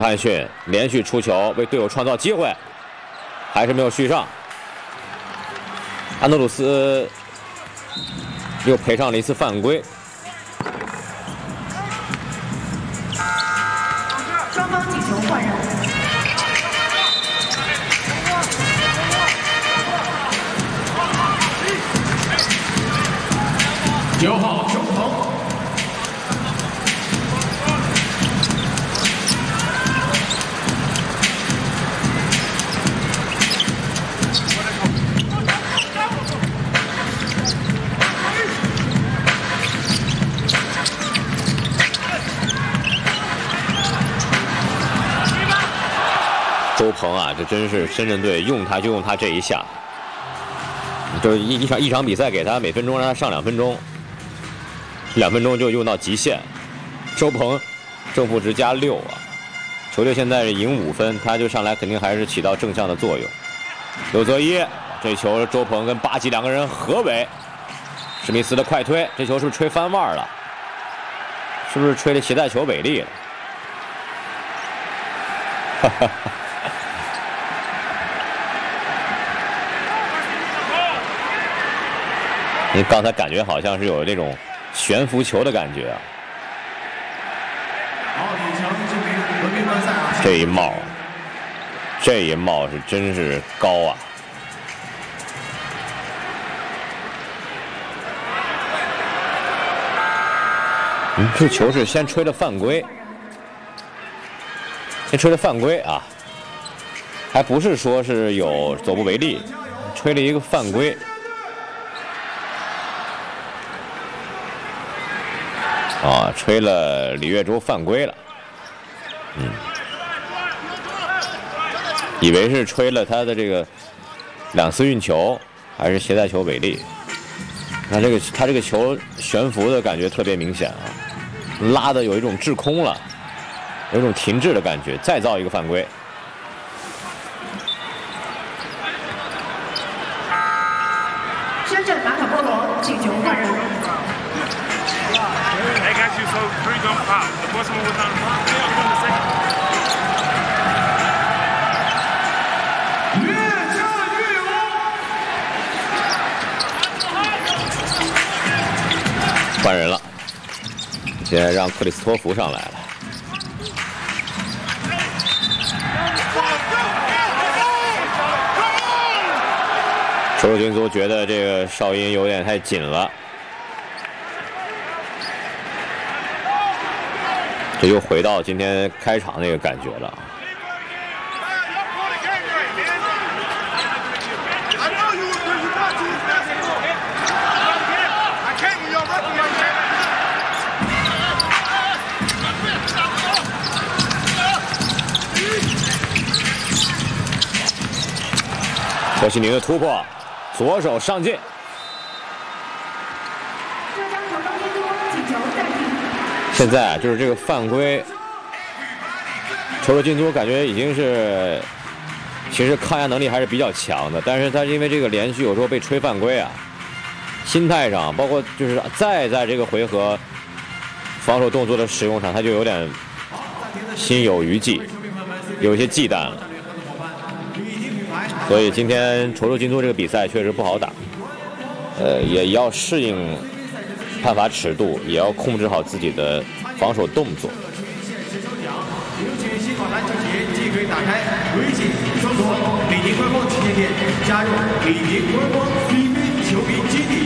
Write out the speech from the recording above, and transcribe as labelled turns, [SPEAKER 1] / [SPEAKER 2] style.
[SPEAKER 1] 汉逊连续出球，为队友创造机会，还是没有续上。安德鲁斯又赔上了一次犯规。
[SPEAKER 2] 双方进球换人。
[SPEAKER 3] 9号周鹏。
[SPEAKER 1] 周鹏啊，这真是深圳队用他就用他这一下，就是一场比赛给他每分钟让他上2分钟，2分钟就用到极限。周鹏正负值加6啊，球队现在是赢5分，他就上来肯定还是起到正向的作用。刘泽一这球，周鹏跟巴基2个人合围，史密斯的快推，这球是不是吹翻腕了？是不是吹的携带球违例了？哈哈哈。 你刚才感觉好像是有这种悬浮球的感觉啊！这一帽是真是高啊！这球是先吹了犯规，啊，还不是说是有走步违例，吹了一个犯规。 啊，吹了李月洲犯规了，以为是吹了他的这个2次运球，还是携带球违例。那他这个球悬浮的感觉特别明显啊，拉的有一种滞空了，有一种停滞的感觉，再造一个犯规。
[SPEAKER 2] 深圳马可波罗进球换人。
[SPEAKER 1] 换人了，现在让克里斯托弗上来了。手手军族觉得这个哨音有点太紧了。 这又回到今天开场那个感觉了。何西宁的突破，左手上进。 现在就是这个犯规，球手进组感觉已经是，其实抗压能力还是比较强的，但是他因为这个连续有时候被吹犯规啊，心态上包括就是在这个回合防守动作的使用上，他就有点心有余悸，有一些忌惮了。所以今天球手进组这个比赛确实不好打，也要适应。 判罚尺度，也要控制好自己的防守动作。
[SPEAKER 3] 有请新考篮球鞋即可以打开微信搜索“李宁官方旗舰店”，加入李宁官方。